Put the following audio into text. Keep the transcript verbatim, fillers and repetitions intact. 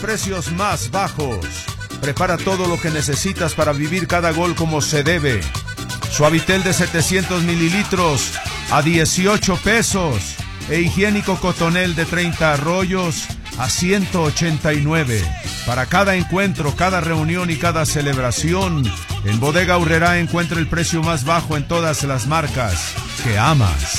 precios más bajos. Prepara todo lo que necesitas para vivir cada gol como se debe. Suavitel de setecientos mililitros a dieciocho pesos. E higiénico Cotonel de treinta rollos a ciento ochenta y nueve. Para cada encuentro, cada reunión y cada celebración, en Bodega Aurrerá encuentra el precio más bajo en todas las marcas que amas.